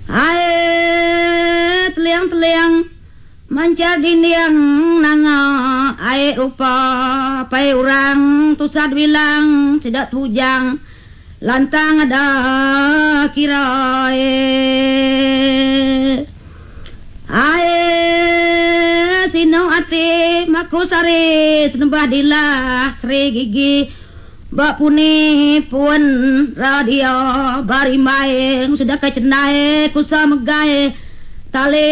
Ae teliang-teliang menjadi yang nanga ae rupa pai orang tu sad bilang tidak tujang lantang ada kira ae sino ate makusare tunbah dilah sre gigi bak puni pun radio bari maeng sudah kecenai kusa megai tali